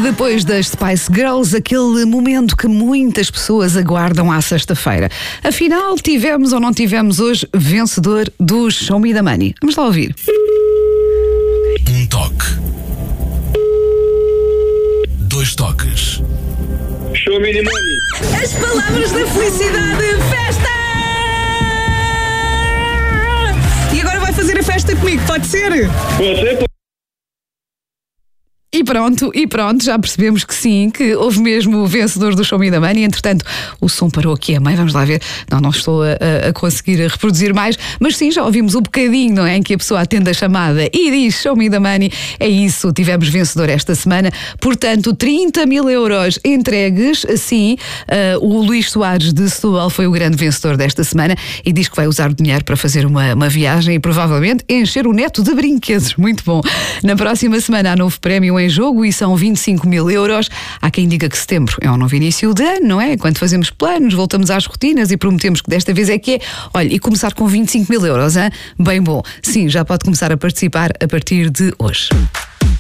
depois das Spice Girls, aquele momento que muitas pessoas aguardam à sexta-feira. Afinal, tivemos ou não tivemos hoje vencedor do Show Me the Money? Vamos lá ouvir. Um toque. 2 toques. Show me the money. As palavras da felicidade, festa! E agora vai fazer a festa comigo, pode ser? Você, E pronto, já percebemos que sim, que houve mesmo o vencedor do Show Me the Money. Entretanto, o som parou aqui a meio, vamos lá ver. Não estou a conseguir reproduzir mais, mas sim, já ouvimos um bocadinho, não é? Em que a pessoa atende a chamada e diz Show Me the Money. É isso, tivemos vencedor esta semana. Portanto, 30 mil euros entregues. Assim, o Luís Soares de Setúbal foi o grande vencedor desta semana e diz que vai usar o dinheiro para fazer uma viagem e provavelmente encher o neto de brinquedos. Muito bom. Na próxima semana há novo prémio em jogo e são 25 mil euros. Há quem diga que setembro é um novo início de ano, não é? Quando fazemos planos, voltamos às rotinas e prometemos que desta vez é que é. Olha, e começar com 25 mil euros, hein? Bem bom. Sim, já pode começar a participar a partir de hoje.